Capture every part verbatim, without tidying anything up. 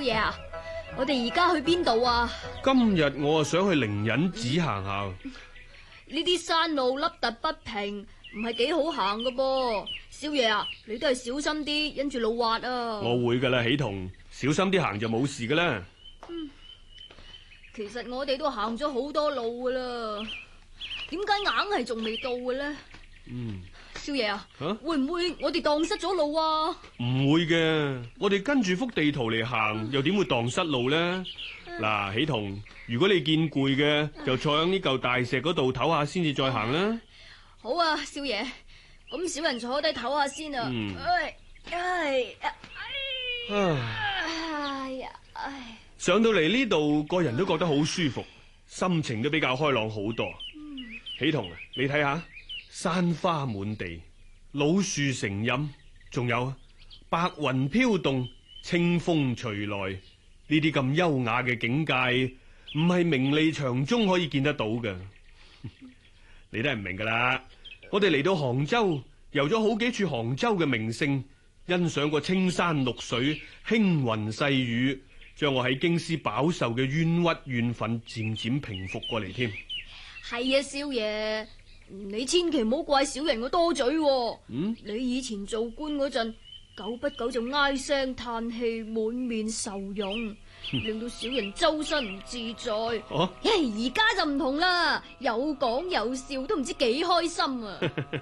爺啊，我哋而家去邊度啊？ 今日我啊想去靈隱寺行下。 呢啲山路凹凸不平，唔係幾好行噶噃。少爺啊，你都係小心啲，因住路滑啊。 我會噶啦，喜彤，小心啲行就冇事噶啦。 嗯，其實我哋都行咗好多路噶啦，點解硬係仲未到嘅咧？ 嗯， 少爺啊， 啊會唔會我哋蕩失咗路啊？ 唔會嘅，我哋跟住幅地圖嚟行，又點會蕩失路呢？嗱，喜彤，如果你見攰嘅，就坐喺呢嚿大石嗰度唞下先至再行啦。 好啊，少爺，咁小人坐低唞下先啊。 嗯唉唉唉， 哎呀唉， 上到嚟呢度，個人都覺得好舒服，心情都比較開朗好多。喜彤啊，你睇下，山花滿地，老樹成蔭，仲有白雲飄動，清風隨來，呢啲咁優雅嘅境界，唔係名利場中可以見得到嘅。你都係唔明噶啦。我哋嚟到杭州，遊咗好幾處杭州嘅名勝，欣賞過青山綠水、輕雲細雨，將我喺京師飽受嘅冤屈怨憤漸漸平復過嚟添。 係啊，少爺，你千祈唔好怪小人我多嘴喎。 嗯， 你以前做官嗰陣，久不久就唉聲嘆氣，滿面愁容，令到小人周身唔自在。 哦， 唉，而家就唔同啦，有講有笑，都唔知幾開心啊！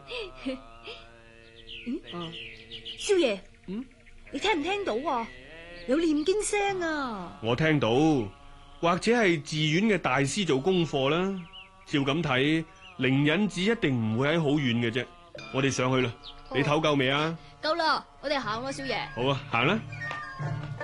嗯，少爺， 嗯， 你聽唔聽到啊？有念經聲啊！ 我聽到，或者係寺院嘅大師做功課啦。照咁睇，靈隱寺一定唔會喺好遠嘅啫。我哋上去啦，你唞夠未啊？ 夠啦，我哋行咯，少爺。 好啊，行啦。